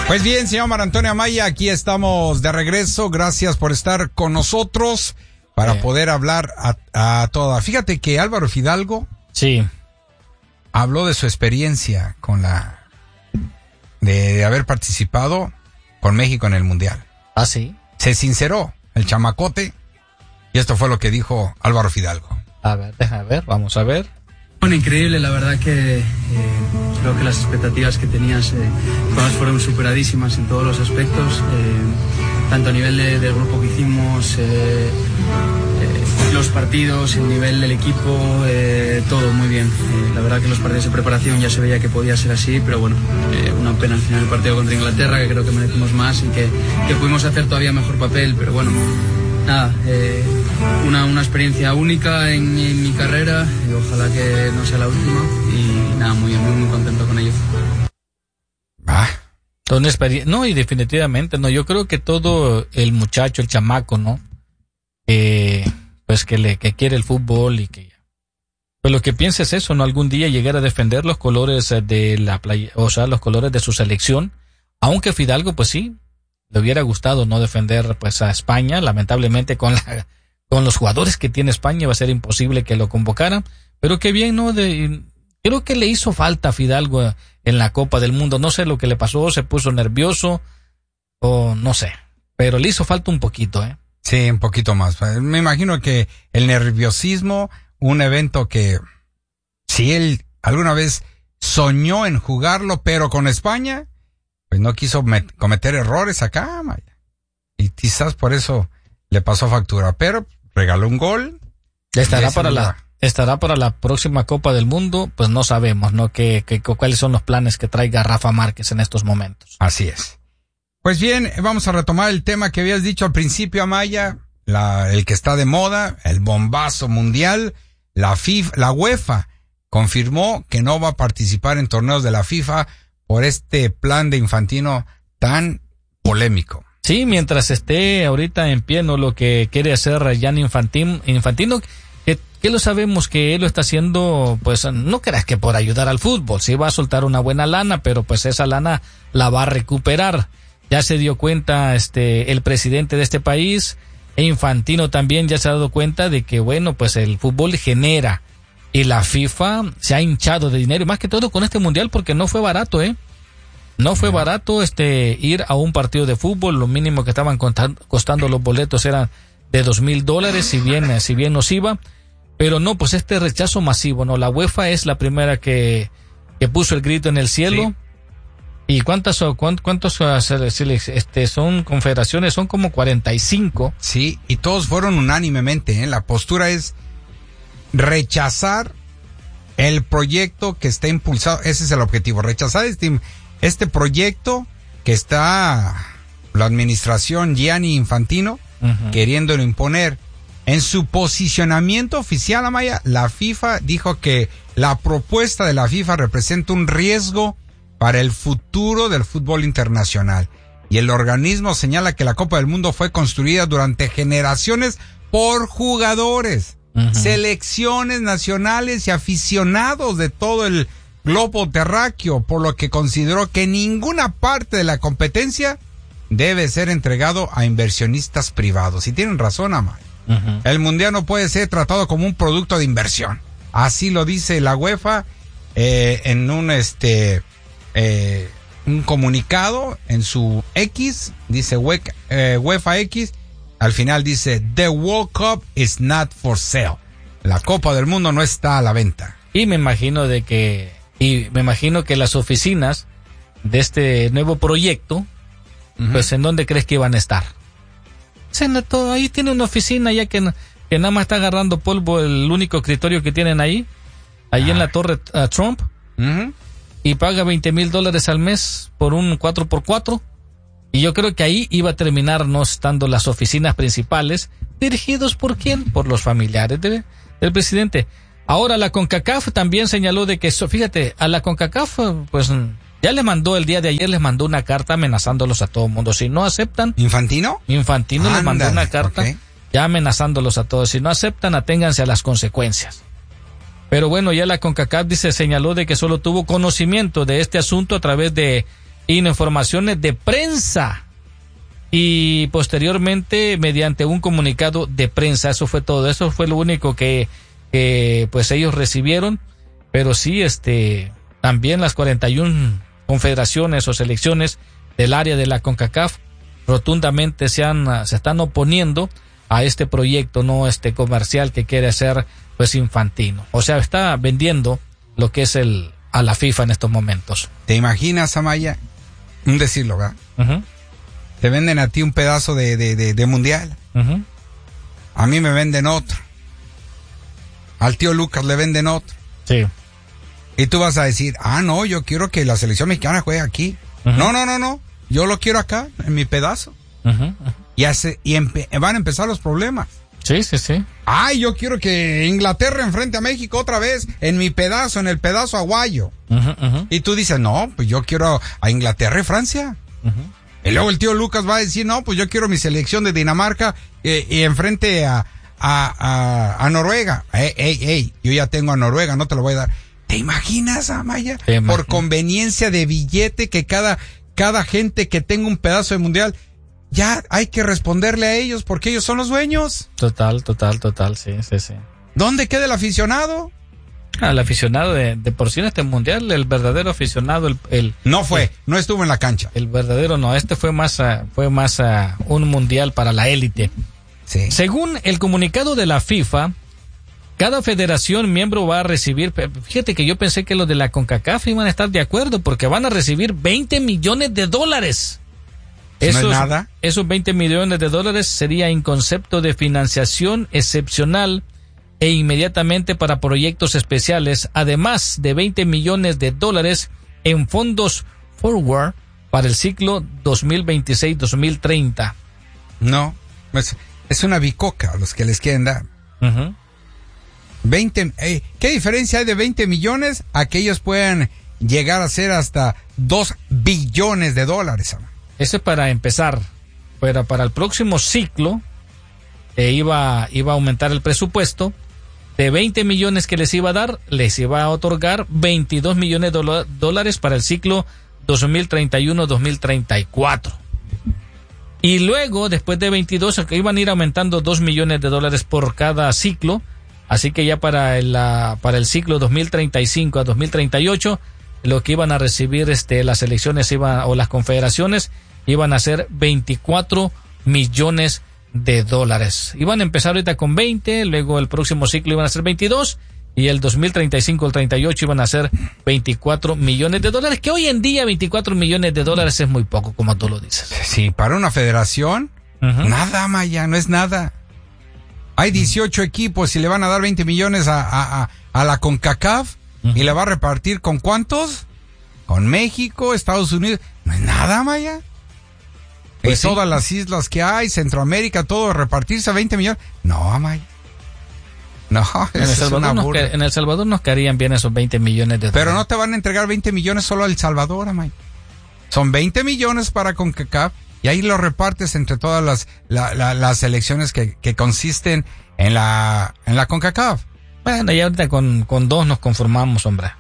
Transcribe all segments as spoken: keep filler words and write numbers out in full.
Pues bien, señor Mar Antonio Amaya, aquí estamos de regreso. Gracias por estar con nosotros para sí. poder hablar a, a toda. Fíjate que Álvaro Fidalgo sí. habló de su experiencia con la de, de haber participado con México en el Mundial. ¿Ah, sí? Se sinceró el chamacote y esto fue lo que dijo Álvaro Fidalgo. A ver, déjame ver, vamos a ver. Bueno, increíble, la verdad que eh, creo que las expectativas que tenías eh, todas fueron superadísimas en todos los aspectos, eh, tanto a nivel de, del grupo que hicimos, eh, eh, los partidos, el nivel del equipo, eh, todo muy bien. Eh, la verdad que los partidos de preparación ya se veía que podía ser así, pero bueno, eh, una pena al final el partido contra Inglaterra, que creo que merecimos más y que, que pudimos hacer todavía mejor papel, pero bueno, nada, eh, una, una experiencia única en, en mi carrera, y ojalá que no sea la última, y nada, muy, muy, muy contento con ello. Ah. Una experiencia, no, y definitivamente, no, yo creo que todo el muchacho, el chamaco, ¿no? Eh, pues que le, que quiere el fútbol y que, pues lo que piensa es eso, ¿no? Algún día llegar a defender los colores de la playa, o sea, los colores de su selección, aunque Fidalgo, pues sí, le hubiera gustado no defender pues a España, lamentablemente con la, con los jugadores que tiene España va a ser imposible que lo convocaran, pero qué bien, ¿no? De, creo que le hizo falta a Fidalgo en la Copa del Mundo, no sé lo que le pasó, se puso nervioso o no sé, pero le hizo falta un poquito, ¿eh? Sí, un poquito más. Me imagino que el nerviosismo, un evento que si él alguna vez soñó en jugarlo, pero con España, pues no quiso met- cometer errores acá, Maya. Y quizás por eso le pasó factura, pero regaló un gol. Estará para la estará para la próxima Copa del Mundo, pues no sabemos, ¿no? Que, que, cuáles son los planes que traiga Rafa Márquez en estos momentos. Así es. Pues bien, vamos a retomar el tema que habías dicho al principio, Amaya, la, el que está de moda, el bombazo mundial. La FIFA, la UEFA confirmó que no va a participar en torneos de la FIFA por este plan de Infantino tan polémico. Sí, mientras esté ahorita en pie, ¿no? Lo que quiere hacer Gianni Infantino, Infantino que, que lo sabemos que él lo está haciendo, pues no creas que por ayudar al fútbol, sí va a soltar una buena lana, pero pues esa lana la va a recuperar. Ya se dio cuenta este el presidente de este país, e Infantino también ya se ha dado cuenta de que, bueno, pues el fútbol genera, y la FIFA se ha hinchado de dinero, y más que todo con este mundial, porque no fue barato, ¿eh? No fue barato este ir a un partido de fútbol, lo mínimo que estaban costando los boletos eran de dos mil dólares, si bien, si bien nos iba, pero no, pues este rechazo masivo, ¿no? La UEFA es la primera que, que puso el grito en el cielo. Sí. ¿Y cuántas cuántos, cuántos este, son confederaciones? Son como cuarenta y cinco. Sí, y todos fueron unánimemente, ¿eh? La postura es rechazar el proyecto que está impulsado. Ese es el objetivo, rechazar este, este proyecto que está la administración Gianni Infantino uh-huh. queriéndolo imponer. En su posicionamiento oficial, Amaya, la FIFA dijo que la propuesta de la FIFA representa un riesgo para el futuro del fútbol internacional. Y el organismo señala que la Copa del Mundo fue construida durante generaciones por jugadores, uh-huh. selecciones nacionales y aficionados de todo el globo terráqueo, por lo que consideró que ninguna parte de la competencia debe ser entregado a inversionistas privados. Y tienen razón, Amaya. Uh-huh. El Mundial no puede ser tratado como un producto de inversión. Así lo dice la UEFA eh, en un este... Eh, un comunicado en su X, dice UEFA, eh, UEFA X, al final dice The World Cup is not for sale. La Copa del Mundo no está a la venta. Y me imagino de que y me imagino que las oficinas de este nuevo proyecto, uh-huh. pues ¿en dónde crees que iban a estar? Senator, ahí tiene una oficina ya que, que nada más está agarrando polvo, el único escritorio que tienen ahí, ahí ah. en la Torre uh, Trump. Uh-huh. Y paga veinte mil dólares al mes por un cuatro por cuatro. Y yo creo que ahí iba a terminar no estando las oficinas principales, dirigidos por quién, por los familiares de, del presidente. Ahora la CONCACAF también señaló de que, fíjate, a la CONCACAF, pues ya le mandó el día de ayer, les mandó una carta amenazándolos a todo el mundo. Si no aceptan... ¿Infantino? Infantino les mandó una carta okay. ya amenazándolos a todos. Si no aceptan, aténganse a las consecuencias. Pero bueno, ya la CONCACAF dice, señaló de que solo tuvo conocimiento de este asunto a través de informaciones de prensa y posteriormente mediante un comunicado de prensa. Eso fue todo, eso fue lo único que, que pues ellos recibieron, pero sí, este, también las cuarenta y una confederaciones o selecciones del área de la CONCACAF rotundamente se han, se están oponiendo a este proyecto, no este comercial que quiere hacer pues Infantino. O sea, está vendiendo lo que es el a la FIFA en estos momentos. ¿Te imaginas, Amaya? Un decirlo, ¿verdad? Uh-huh. Te venden a ti un pedazo de, de, de, de mundial. Uh-huh. A mí me venden otro. Al tío Lucas le venden otro. Sí. Y tú vas a decir, ah, no, yo quiero que la selección mexicana juegue aquí. Uh-huh. No, no, no, no. Yo lo quiero acá, en mi pedazo. Uh-huh. Uh-huh. Y, hace, y empe- van a empezar los problemas. Sí, sí, sí. Ay, yo quiero que Inglaterra enfrente a México otra vez, en mi pedazo, en el pedazo aguayo. Uh-huh, uh-huh. Y tú dices, no, pues yo quiero a Inglaterra y Francia. Uh-huh. Y luego el tío Lucas va a decir, no, pues yo quiero mi selección de Dinamarca eh, y enfrente a, a, a, a Noruega. Ey, ey, ey, yo ya tengo a Noruega, no te lo voy a dar. ¿Te imaginas, Amaya? ¿Te imaginas? Por conveniencia de billete que cada, cada gente que tenga un pedazo de mundial, ya hay que responderle a ellos porque ellos son los dueños. Total, total, total, sí, sí, sí. ¿Dónde queda el aficionado? Ah, el aficionado de, de por sí en este mundial, el verdadero aficionado, el, el no fue, el, no estuvo en la cancha. El verdadero no, este fue más, uh, fue más uh, un mundial para la élite. Sí. Según el comunicado de la FIFA, cada federación miembro va a recibir, fíjate que yo pensé que los de la CONCACAF iban a estar de acuerdo porque van a recibir veinte millones de dólares. Esos, ¿no es nada? Esos veinte millones de dólares sería en concepto de financiación excepcional e inmediatamente para proyectos especiales, además de veinte millones de dólares en fondos forward para el ciclo dos mil veintiséis dos mil treinta. No, es, es una bicoca los que les quieren dar. Uh-huh. veinte, eh, ¿qué diferencia hay de veinte millones a que ellos puedan llegar a ser hasta dos billones de dólares? Ese es para empezar, pero para el próximo ciclo eh, iba, iba a aumentar el presupuesto. De veinte millones que les iba a dar, les iba a otorgar veintidós millones de dólares para el ciclo dos mil treinta y uno dos mil treinta y cuatro. Y luego, después de veintidós, iban a ir aumentando dos millones de dólares por cada ciclo. Así que ya para el, uh, para el ciclo dos mil treinta y cinco a dos mil treinta y ocho, lo que iban a recibir este, las selecciones iban, o las confederaciones iban a ser veinticuatro millones de dólares. Iban a empezar ahorita con veinte, luego el próximo ciclo iban a ser veintidós y el dos mil treinta y cinco al treinta y ocho iban a ser veinticuatro millones de dólares, que hoy en día veinticuatro millones de dólares es muy poco, como tú lo dices. Sí, para una federación, uh-huh. nada, Maya, no es nada. Hay dieciocho uh-huh. equipos y le van a dar veinte millones a, a, a, a la CONCACAF uh-huh. y le va a repartir ¿con cuántos? Con México, Estados Unidos. No es nada, Maya. Pues y sí. Todas las islas que hay, Centroamérica, todo, repartirse a veinte millones. No, Amaya. No, en el, Salvador nos ca- en El Salvador nos caerían bien esos veinte millones de dólares. Pero no te van a entregar veinte millones solo a El Salvador, Amaya. Son veinte millones para CONCACAF y ahí lo repartes entre todas las, la, la, las selecciones que, que consisten en la, en la CONCACAF. Bueno, ya ahorita con, con dos nos conformamos, hombre.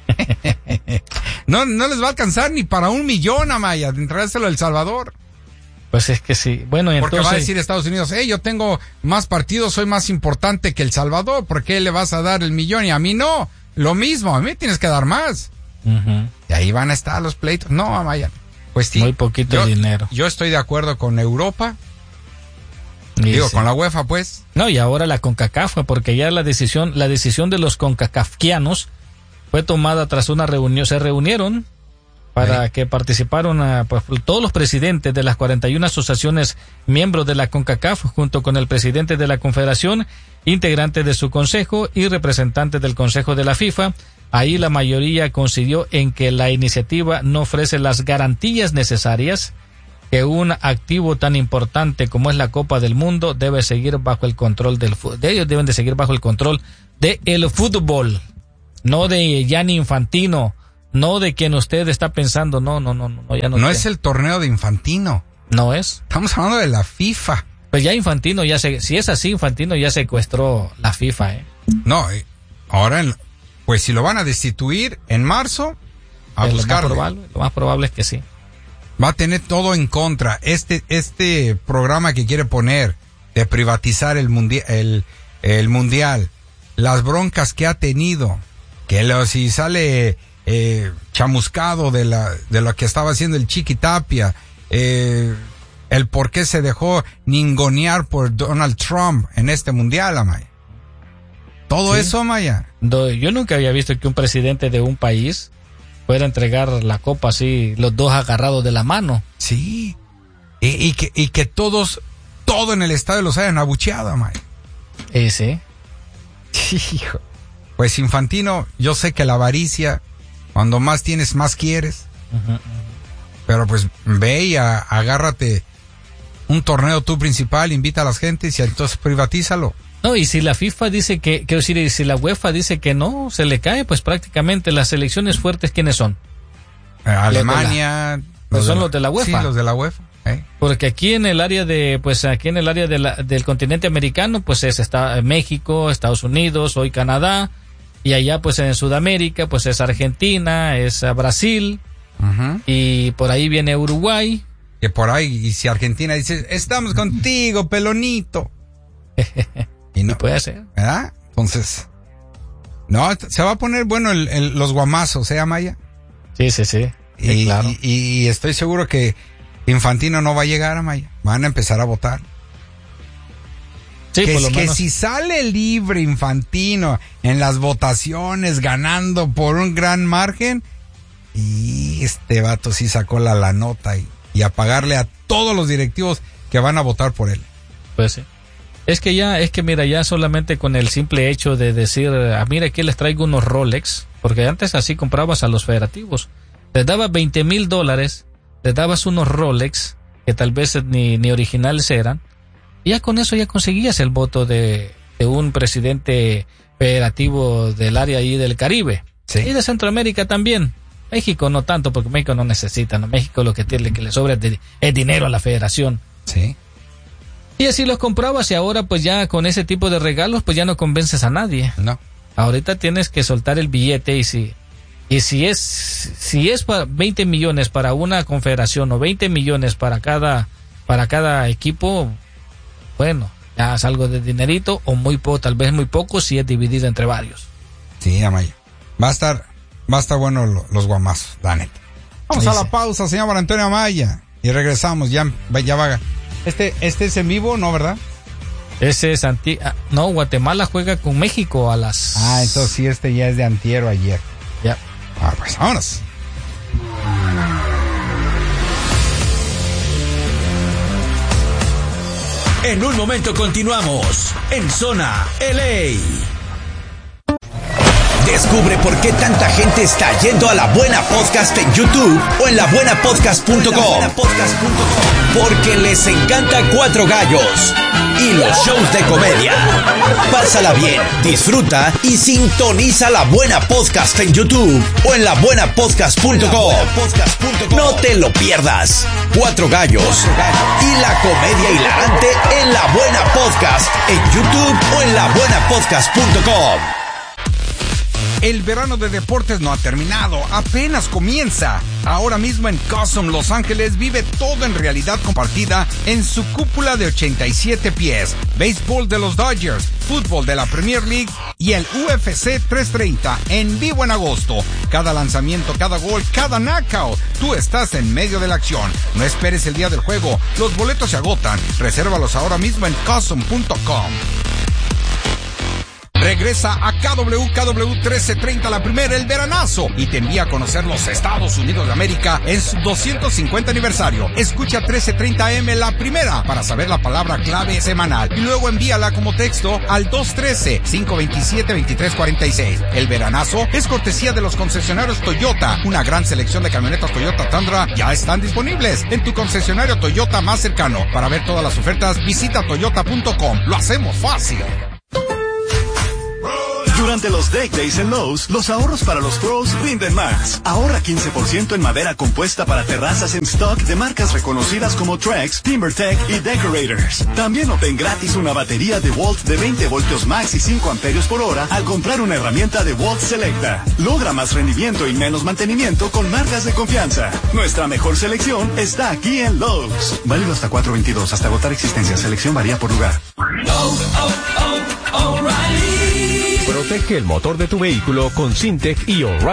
no, no les va a alcanzar ni para un millón, Amaya, de entregárselo a El Salvador. Pues es que sí. Bueno, y porque entonces... va a decir Estados Unidos, hey, yo tengo más partidos, soy más importante que El Salvador, ¿por qué le vas a dar el millón y a mí no? Lo mismo, a mí tienes que dar más. Uh-huh. Y ahí van a estar los pleitos. No, Amaya. Pues sí. Muy poquito yo, dinero. Yo estoy de acuerdo con Europa. Y Digo, sí. con la UEFA, pues. No, y ahora la CONCACAF, porque ya la decisión, la decisión de los CONCACAFquianos fue tomada tras una reunión, se reunieron para que participaron a, pues, todos los presidentes de las cuarenta y una asociaciones miembros de la CONCACAF, junto con el presidente de la Confederación, integrantes de su consejo y representantes del Consejo de la FIFA. Ahí la mayoría coincidió en que la iniciativa no ofrece las garantías necesarias que un activo tan importante como es la Copa del Mundo debe seguir bajo el control del fútbol. Ellos deben de seguir bajo el control del fútbol, no de Gianni Infantino. No de quien usted está pensando, no, no, no, no, ya no. No es el torneo de Infantino. No es. Estamos hablando de la FIFA. Pues ya Infantino ya se, si es así, Infantino ya secuestró la FIFA, eh. No, ahora, pues si lo van a destituir en marzo, a pues buscarlo. Lo más probable, lo más probable es que sí. Va a tener todo en contra. Este, este programa que quiere poner de privatizar el mundial, el, el mundial, las broncas que ha tenido, que lo, si sale eh, chamuscado de la, de lo que estaba haciendo el Chiqui Tapia, eh, el por qué se dejó ningonear por Donald Trump en este mundial, Amaya. Todo sí. Eso, Amaya. Yo nunca había visto que un presidente de un país pueda entregar la copa así, los dos agarrados de la mano. Sí. Y, y que, y que todos, todo en el estadio los hayan abucheado, Amaya. Eh, sí. Hijo. Pues Infantino, yo sé que la avaricia, cuando más tienes, más quieres. Uh-huh. Pero pues ve y a, agárrate un torneo tú principal, invita a las gentes y entonces privatízalo. No, y si la FIFA dice que, quiero decir, si la UEFA dice que no, se le cae, pues prácticamente las selecciones fuertes, ¿quiénes son? Eh, Alemania. Los la, pues son la, los de la UEFA. Sí, los de la UEFA. ¿Eh? Porque aquí en el área de, pues aquí en el área de la, del continente americano, pues es está México, Estados Unidos, hoy Canadá, y allá pues en Sudamérica, pues es Argentina, es Brasil, uh-huh. Y por ahí viene Uruguay. Que por ahí, y si Argentina dice, estamos contigo, pelonito. Y no puede ser, ¿verdad? Entonces, no, se va a poner bueno el, el, los guamazos, ¿eh, Amaya? Sí, sí, sí. Y, sí claro. y, y estoy seguro que Infantino no va a llegar, Amaya. Van a empezar a votar. Sí, que, por lo que menos. Si sale libre Infantino en las votaciones ganando por un gran margen, y este vato sí sacó la, la nota y, y a pagarle a todos los directivos que van a votar por él. Pues sí. Es que ya, es que mira, ya solamente con el simple hecho de decir, ah, mira, aquí les traigo unos Rolex, porque antes así comprabas a los federativos, les dabas veinte mil dólares, les dabas unos Rolex, que tal vez ni, ni originales eran, y ya con eso ya conseguías el voto de, de un presidente federativo del área ahí del Caribe, sí. Y de Centroamérica también. México no tanto, porque México no necesita, ¿no? México lo que tiene, que le sobra es, de, es dinero a la federación. Sí. Y así los comprabas y ahora pues ya con ese tipo de regalos pues ya no convences a nadie. No. Ahorita tienes que soltar el billete y si y si es si es para veinte millones para una confederación o veinte millones para cada para cada equipo, bueno, ya es algo de dinerito o muy poco, tal vez muy poco si es dividido entre varios. Sí, Amaya. Va a estar va a estar bueno lo, los guamazos, la neta. Vamos Dice. a la pausa, señor Antonio Amaya, y regresamos, ya ya va. Este, este es en vivo, ¿no, verdad? Ese es anti... No, Guatemala juega con México a las... Ah, entonces sí, este ya es de antier o ayer. Ya. Ah, pues vámonos. En un momento continuamos en Zona L A. Descubre por qué tanta gente está yendo a La Buena Podcast en YouTube o en la buena podcast punto com. Porque les encanta Cuatro Gallos y los shows de comedia. Pásala bien, disfruta y sintoniza La Buena Podcast en YouTube o en la buena podcast punto com. No te lo pierdas. Cuatro Gallos y la comedia hilarante en La Buena Podcast en YouTube o en la buena podcast punto com. El verano de deportes no ha terminado, apenas comienza. Ahora mismo en Custom Los Ángeles vive todo en realidad compartida en su cúpula de ochenta y siete pies. Béisbol de los Dodgers, fútbol de la Premier League y el U F C trescientos treinta en vivo en agosto. Cada lanzamiento, cada gol, cada knockout. Tú estás en medio de la acción. No esperes el día del juego. Los boletos se agotan. Resérvalos ahora mismo en custom punto com. Regresa a K W K W trece treinta la primera, el veranazo, y te envía a conocer los Estados Unidos de América en su doscientos cincuenta aniversario. Escucha trece treinta A M la primera para saber la palabra clave semanal y luego envíala como texto al dos uno tres, cinco dos siete, dos tres cuatro seis. El veranazo es cortesía de los concesionarios Toyota. Una gran selección de camionetas Toyota Tundra ya están disponibles en tu concesionario Toyota más cercano. Para ver todas las ofertas, visita toyota punto com. Lo hacemos fácil. Durante los Deck Days en Lowe's, los ahorros para los pros rinden más. Ahorra quince por ciento en madera compuesta para terrazas en stock de marcas reconocidas como Trex, TimberTech y Decorators. También obtén gratis una batería de Volt de veinte voltios max y cinco amperios por hora al comprar una herramienta de Volt Selecta. Logra más rendimiento y menos mantenimiento con marcas de confianza. Nuestra mejor selección está aquí en Lowe's. Válido hasta cuatro veintidós, hasta agotar existencia. Selección varía por lugar. Oh, oh, oh, O'Reilly. Protege el motor de tu vehículo con Syntec y O'Reilly.